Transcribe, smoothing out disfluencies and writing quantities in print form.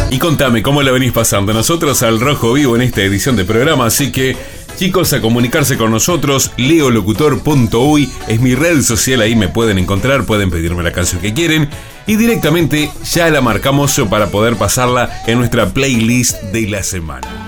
Y contame cómo la venís pasando. Nosotros al Rojo Vivo en esta edición de programa, así que chicos, a comunicarse con nosotros. leolocutor.uy es mi red social, ahí me pueden encontrar, pueden pedirme la canción que quieren y directamente ya la marcamos para poder pasarla en nuestra playlist de la semana.